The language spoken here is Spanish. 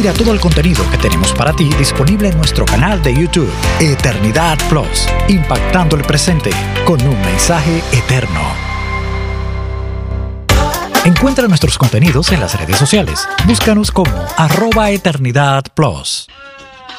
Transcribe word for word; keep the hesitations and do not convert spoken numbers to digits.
Mira todo el contenido que tenemos para ti disponible en nuestro canal de YouTube, Eternidad Plus, impactando el presente con un mensaje eterno. Encuentra nuestros contenidos en las redes sociales. Búscanos como arroba Eternidad Plus.